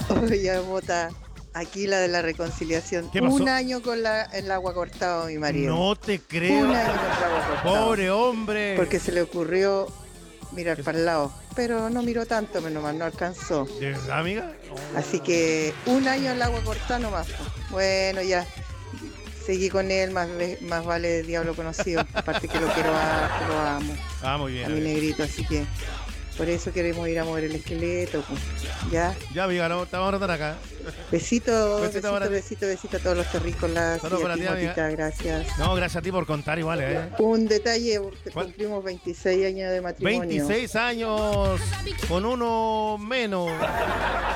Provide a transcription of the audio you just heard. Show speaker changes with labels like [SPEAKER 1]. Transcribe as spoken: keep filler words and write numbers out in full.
[SPEAKER 1] Oye, Bota, aquí la de la reconciliación.
[SPEAKER 2] ¿Qué pasó?
[SPEAKER 1] Un año con la, el agua cortado a mi marido.
[SPEAKER 2] No te creo.
[SPEAKER 1] Un año con el agua cortado.
[SPEAKER 2] Pobre hombre.
[SPEAKER 1] Porque se le ocurrió mirar para el lado. Pero no miró tanto, menos mal, no alcanzó.
[SPEAKER 2] ¿De verdad, amiga? Oh.
[SPEAKER 1] Así que un año el agua cortada nomás. Bueno, ya. Seguí con él, más, más vale diablo conocido. Aparte que lo quiero, a, que lo amo.
[SPEAKER 2] Ah, muy bien.
[SPEAKER 1] A mi negrito, así que por eso queremos ir a mover el esqueleto. Pues. Ya.
[SPEAKER 2] Ya, amiga, no, te vamos a tratar acá.
[SPEAKER 1] Besitos,
[SPEAKER 2] Besito
[SPEAKER 1] besito,
[SPEAKER 2] para
[SPEAKER 1] besito,
[SPEAKER 2] ti.
[SPEAKER 1] besito, a todos los terrícolas.
[SPEAKER 2] Saludos para ti, amiga.
[SPEAKER 1] Gracias.
[SPEAKER 2] No, gracias a ti por contar igual, ¿eh?
[SPEAKER 1] Un detalle, porque
[SPEAKER 2] ¿Cuál?
[SPEAKER 1] cumplimos veintiséis años de matrimonio.
[SPEAKER 2] veintiséis años con uno menos.